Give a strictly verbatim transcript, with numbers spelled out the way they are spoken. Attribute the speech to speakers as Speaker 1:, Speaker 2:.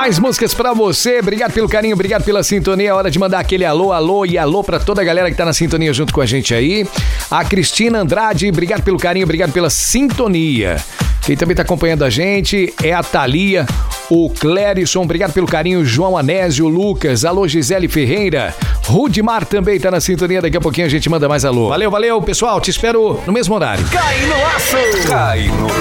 Speaker 1: Mais músicas pra você. Obrigado pelo carinho, obrigado pela sintonia. É hora de mandar aquele alô, alô e alô pra toda a galera que tá na sintonia junto com a gente aí. A Cristina Andrade, obrigado pelo carinho, obrigado pela sintonia. Quem também tá acompanhando a gente é a Thalia, o Clérison, obrigado pelo carinho, João Anésio, Lucas, alô Gisele Ferreira, Rudimar também tá na sintonia, daqui a pouquinho a gente manda mais alô. Valeu, valeu, pessoal, te espero no mesmo horário.
Speaker 2: Cai no aço! Cai no